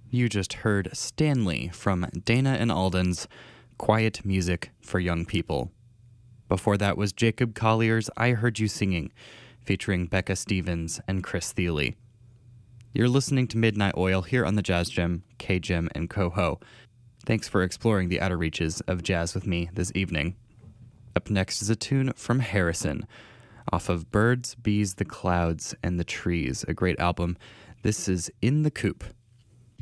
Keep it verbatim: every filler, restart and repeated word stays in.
You just heard Stanley from Dana and Alden's Quiet Music for Young People. Before that was Jacob Collier's I Heard You Singing, featuring Becca Stevens and Chris Thiele. You're listening to Midnight Oil here on the Jazz Gym, K-Gym, and Coho. Thanks for exploring the outer reaches of jazz with me this evening. Up next is a tune from Harrison, off of Birds, Bees, the Clouds, and the Trees, a great album. This is In the Coop.